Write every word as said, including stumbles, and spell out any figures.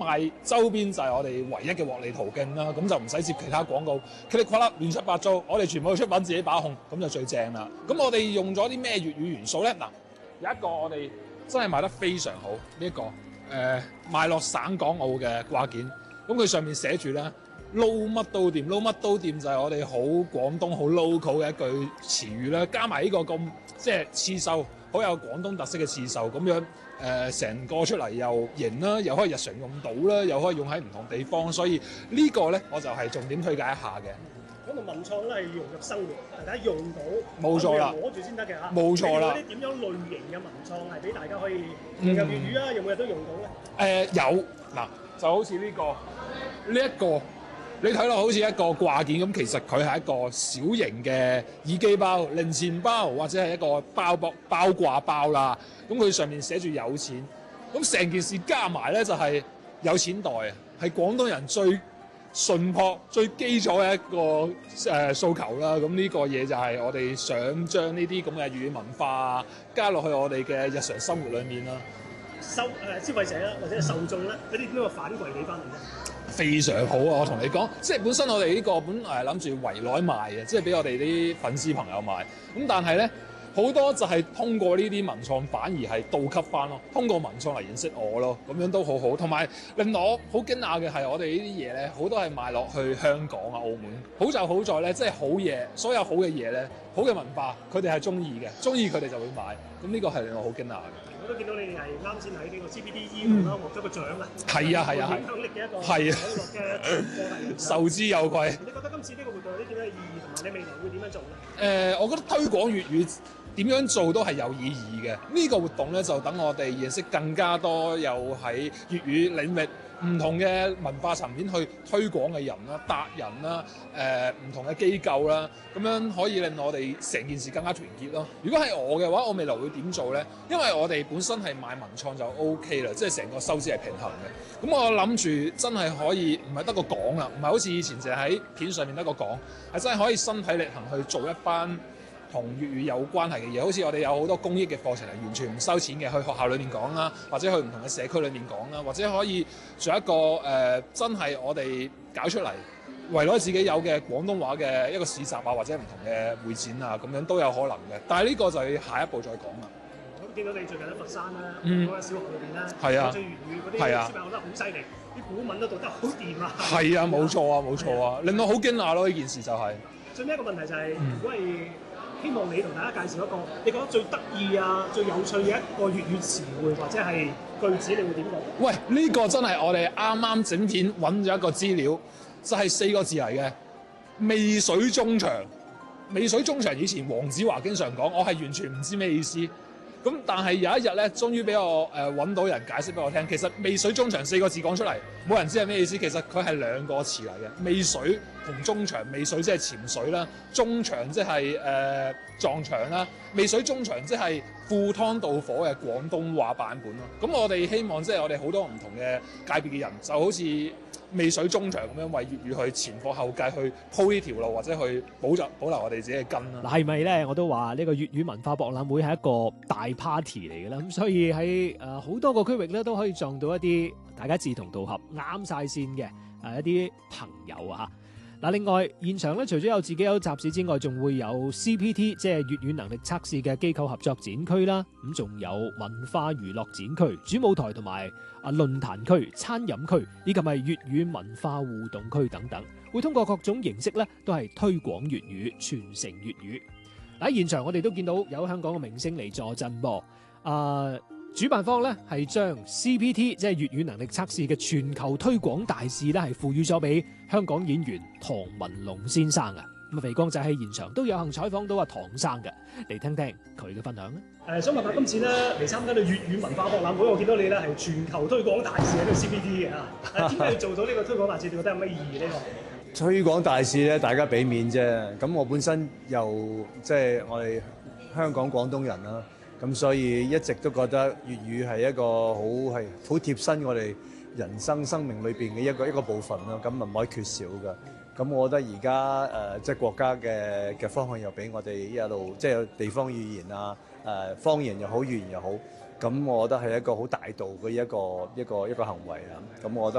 賣周邊就係我哋唯一嘅獲利途徑啦。咁就唔使接其他廣告，噼里啪啦亂七八糟，我哋全部出品自己把控，咁就最正啦。咁我哋用咗啲咩粵語元素咧？嗱，有一個我哋真係賣得非常好，呢、這、一個誒、呃、賣落省港澳嘅掛件，咁佢上面寫住咧撈乜都掂，撈乜都掂就係我哋好廣東好 local 嘅一句詞語啦。加埋呢個咁即係刺繡，好有廣東特色嘅刺繡咁樣。誒成、呃、個出嚟又型啦，又可以日常用到啦，又可以用喺唔同地方，所以個呢個咧我就係重點推介一下嘅。 咁個文創咧係融入生活，大家用到， 冇錯啦， 攞住先得嘅嚇。 冇錯啦。 有啲點樣類型嘅文創係俾大家可以融入粵語啊？有冇日都用到咧？誒、 呃、有嗱，就好似呢、呢個呢一、呢個，你睇落好似一個掛件咁，其實佢係一個小型嘅耳機包、零錢包或者係一個包包包掛包啦。咁佢上面寫住有錢，咁成件事加埋咧就係有錢袋啊，係廣東人最純樸、最基礎嘅一個誒、呃、訴求啦。咁呢個嘢就係我哋想將呢啲咁嘅粵語文化加落去我哋嘅日常生活裏面啦。 收誒、呃、消費者啦，或者係受眾咧，嗰啲點樣反饋你翻嚟咧？ 非常好啊！我同你講，即係本身我哋呢個本誒諗住圍內賣嘅，即係俾我哋啲粉絲朋友賣。咁但係咧，好多就係通過呢啲文創，反而係倒級翻咯。通過文創嚟認識我咯，咁樣都好好。同埋令我好驚訝嘅係，我哋呢啲嘢咧，好多係賣落去香港啊、澳門。好就好在咧，即係好嘢，所有好嘅嘢咧，好嘅文化，佢哋係中意嘅，中意佢哋就會買。咁呢個係令我好驚訝嘅。我都見到你哋係啱先喺呢個 C B D E 度啦，獲咗個獎啊！係啊係啊係！影響力嘅一個係啊，嘅受之有愧。你覺得今次呢個活動有啲點樣嘅意義，同埋你未來會點樣做咧？誒、呃，我覺得推廣粵語點樣做都係有意義嘅。呢、這個活動咧，就等我哋認識更加多有喺粵語領域唔同嘅文化層面去推廣嘅人啦、達人啦、誒、呃、唔同嘅機構啦，咁樣可以令我哋成件事更加團結咯。如果係我嘅話，我未來會點做咧？因為我哋本身係賣文創就 O K 啦，即係成個收支係平衡嘅。咁我諗住真係可以唔係得個講啦，唔係好似以前淨係喺片上面得個講，係真係可以身體力行去做一班同粵語有關係嘅嘢，好似我哋有好多公益嘅課程係完全唔收錢嘅，去學校裏面講啦，或者去唔同嘅社區裏面講啦，或者可以做一個誒、呃、真係我哋搞出嚟，圍攞自己有嘅廣東話嘅一個市集啊，或者唔同嘅會展啊，咁樣都有可能嘅。但係呢個就要下一步再講啦。咁見到你最近喺佛山啦，嗰個小學裏邊咧，講咗粵語嗰啲小朋友覺得好犀利，啲古文都讀得好掂啊。係啊，冇錯啊，冇錯啊，令我好驚訝咯！呢件事就係、是。最尾一個問題就係、是，如果係希望你同大家介紹一個你覺得最得意啊、最有趣嘅一個粵語詞彙或者係句子，你會點講？喂，呢、這個真係我哋啱啱整片揾咗一個資料，就係、是、四個字嚟嘅，媚水中場。媚水中場以前黃子華經常講，我係完全唔知咩意思。咁但係有一日咧，終於俾我誒揾、呃、到人解釋俾我聽，其實媚水中場四個字講出嚟，冇人知係咩意思。其實佢係兩個詞嚟嘅，媚水同中場。媚水即係潛水啦，中場即係誒、呃、撞牆啦。媚水中場即係赴湯蹈火嘅廣東話版本咯。咁我哋希望即係我哋好多唔同嘅界別嘅人，就好似媚水中場咁樣為粵語去前仆後繼去鋪呢條路，或者去保留保留我哋自己嘅根啦。嗱，係咪咧？我都話呢個粵語文化博覽會係一個大 party 嚟嘅啦。咁所以喺誒好多個區域咧都可以撞到一啲大家志同道合、啱晒線嘅誒一啲朋友啊。嗱，另外現場咧除咗有自己有集市之外，仲會有 C P T 即係粵語能力測試嘅機構合作展區啦。咁仲有文化娛樂展區、主舞台同埋啊論壇區、餐飲區，以及係粵語文化互動區等等，會通過各種形式咧，都係推廣粵語、傳承粵語。喺現場我哋都見到有香港嘅明星嚟助陣噃。啊，主辦方咧係將 C P T 即係粵語能力測試嘅全球推廣大使咧，係賦予咗俾香港演員唐文龍先生啊。咁啊，肥光仔喺現場都有幸採訪到阿唐生嘅，嚟聽聽佢嘅分享啦。誒，想問下今次咧嚟參加到粵語文化博覽會，我見到你咧係全球推廣大使喺度 C P T 嘅嚇。點解要做到呢個推廣大使？你覺得有咩意義呢？ 推廣大使咧，大家俾面啫。咁我本身又即係我哋香港廣東人啦，咁所以一直都覺得粵語係一個好係好貼身我哋人生生命裏邊嘅一個一個部分咯。咁唔可以缺少嘅。咁我覺得而家誒即係國家嘅嘅方向又俾我哋一路即係地方語言啊，誒方言又好，語言又好。咁我覺得係一個好大度嘅一個一個一個行為啊。咁我覺得。